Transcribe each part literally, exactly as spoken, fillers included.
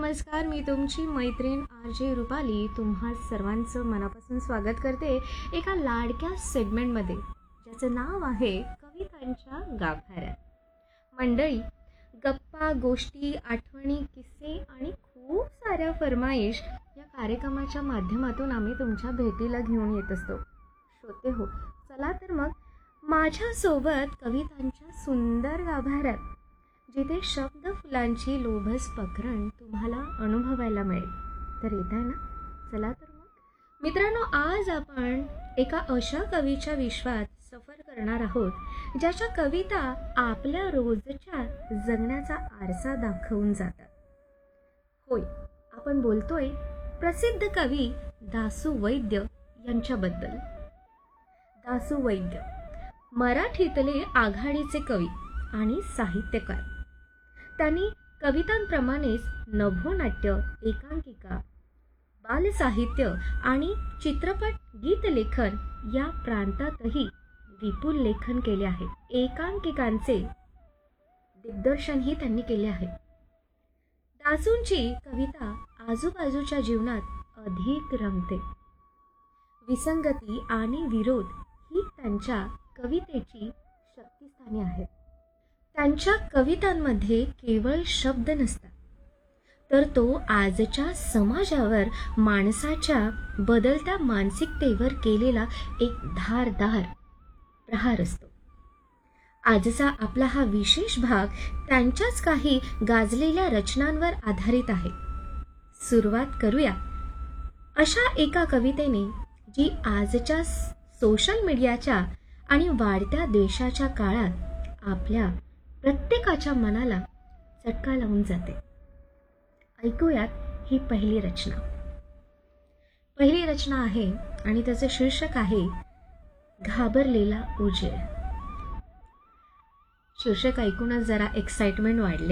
नमस्कार, मी तुमची मैत्रीण आर जे रुपाली तुम्हा सर्वांचं मनापासून स्वागत करते एका लाडक्या सेगमेंटमध्ये ज्याचं नाव आहे कवितांच्या गाभाऱ्यात. मंडळी, गप्पा, गोष्टी, आठवणी, किस्से आणि खूप साऱ्या फरमाईश या कार्यक्रमाच्या माध्यमातून आम्ही तुमच्या भेटीला घेऊन येत असतो. श्रोते हो, चला तर मग माझ्यासोबत कवितांच्या सुंदर गाभाऱ्यात जिथे शब्द फुलांची लोभस पकरण तुम्हाला अनुभवायला मिळेल. तर येत आहे ना? चला तर मग मित्रांनो, आज आपण एका अशा कवीच्या विश्वात सफर करणार आहोत ज्याच्या कविता आपल्या रोजच्या जगण्याचा आरसा दाखवून जातात. होय, आपण बोलतोय प्रसिद्ध कवी दासू वैद्य यांच्याबद्दल. दासू वैद्य मराठीतले आघाडीचे कवी आणि साहित्यकार. त्यांनी कवितांप्रमाणेच नभोनाट्य, एकांकिका, बालसाहित्य आणि चित्रपट गीतलेखन या प्रांतातही विपुल लेखन केले आहे. एकांकिकांचे दिग्दर्शनही त्यांनी केले आहे. दासूंची कविता आजूबाजूच्या जीवनात अधिक रंगते. विसंगती आणि विरोध ही त्यांच्या कवितेची शक्तिस्थाने आहेत. त्यांच्या कवितांमध्ये केवळ शब्द नसतात, तर तो आजच्या समाजावर माणसाच्या बदलत्या मानसिकतेवर केलेला एक धारदार प्रहार असतो. आजचा आपला हा विशेष भाग त्यांच्याच काही गाजलेल्या रचनांवर आधारित आहे. सुरुवात करूया अशा एका कवितेने जी आजच्या सोशल मीडियाच्या आणि वाढत्या द्वेषाच्या काळात आपल्या प्रत्येकाच्या मनाला चटका लावून जाते. ऐकूयात ही पहिली रचना. पहिली रचना आहे आणि त्याचे शीर्षक आहे घाबरलेला उजेड. शीर्षक ऐकूनच जरा एक्साइटमेंट वाढले.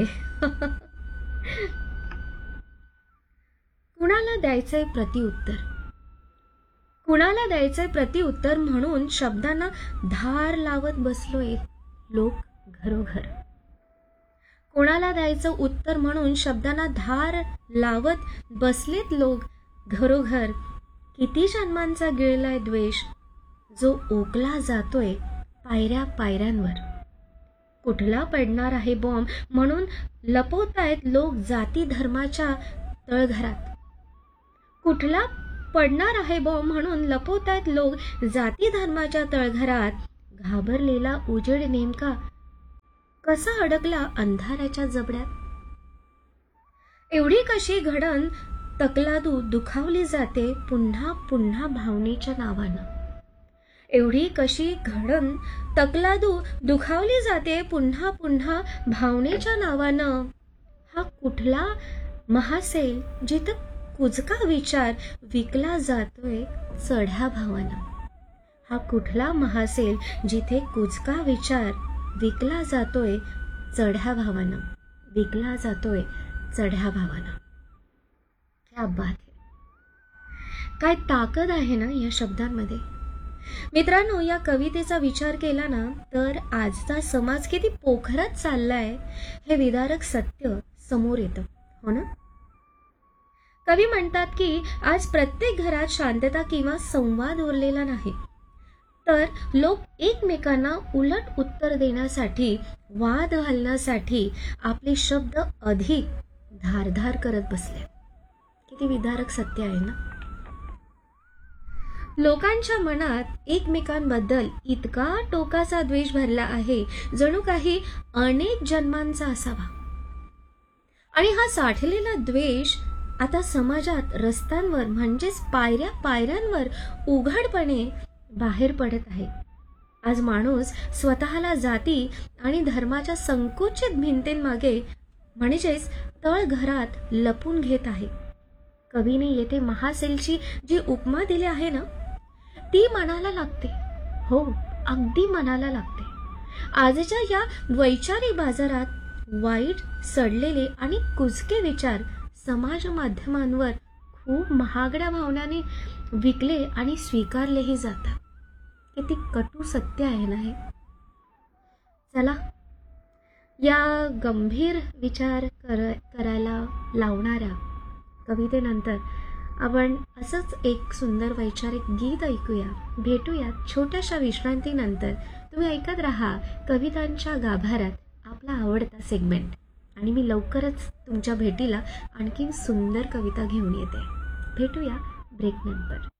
कुणाला द्यायचंय प्रतिउत्तर, कुणाला द्यायचंय प्रतिउत्तर म्हणून शब्दांना धार लावत बसलोय लोक घरोघर. कोणाला द्यायचं उत्तर म्हणून शब्दांना धार लावत बसलेत लोक घरोघर. किती जन्मांचा गिळलाय द्वेष जो ओकला जातोय पायऱ्या पायऱ्यांवर. कुठला पडणार आहे बॉम्ब म्हणून लपवतायत लोक जाती धर्माच्या तळघरात. कुठला पडणार आहे बॉम्ब म्हणून लपवतायत लोक जाती धर्माच्या तळघरात. घाबरलेला उजेड नेमका कसा अडकला अंधाराच्या जबड्यात. एवढी कशी घडण तकलादू दुखावली जाते पुन्हा पुन्हा भावनेच्या नावानं. एवढी कशी घडण तकलादू दुखावली जाते पुन्हा पुन्हा भावनेच्या नावानं. हा कुठला महासेल जिथं कुजका विचार विकला जातोय चढ्या भावानं. हा कुठला महासेल जिथे कुजका विचार विकला जातोय चढ्या भावानं. विकला जातोय चढ्या भावानं. क्या बात आहे. काय ताकद आहे ना या शब्दांमध्ये. मित्रांनो, या कवितेचा विचार केला ना तर आजचा समाज किती पोखरत चाललाय हे विदारक सत्य समोर येतं, हो ना. कवी म्हणतात की आज प्रत्येक घरात शांतता किंवा संवाद उरलेला नाही, तर लोक एकमेकांना उलट उत्तर देण्यासाठी, वाद घालण्यासाठी आपले शब्द अधिक धारधार करत बसले. किती विदारक सत्य आहे ना. लोकांच्या मनात एकमेकांबद्दल इतका टोकाचा द्वेष भरला आहे जणू काही अनेक जन्मांचा असावा. आणि हा साठलेला द्वेष आता समाजात रस्त्यांवर म्हणजेच पायऱ्या पायऱ्यांवर उघडपणे बाहेर पडत आहे. आज माणूस स्वतःला जाती आणि धर्माच्या संकुचित भिंतींमागे म्हणजेच तळघरात लपून घेत आहे. कवीने येथे महासेलची जी उपमा दिली आहे ना ती मनाला लागते. हो, अगदी मनाला लागते. आजच्या या वैचारिक बाजारात वाईट, सडलेले आणि कुजके विचार समाज माध्यमांवर खूप महागड्या भावनाने विकले आणि स्वीकारलेही जातात. किती कटू सत्य आहे ना हे. चला या गंभीर विचार कर करायला लावणाऱ्या कवितेनंतर आपण असंच एक सुंदर वैचारिक गीत ऐकूया. भेटूयात छोट्याशा विश्रांतीनंतर. तुम्ही ऐकत राहा कवितांच्या गाभाऱ्यात, आपला आवडता सेगमेंट. आणि मी लवकरच तुमच्या भेटीला आणखीन सुंदर कविता घेऊन येते. भेटूया ब्रेकनंतर.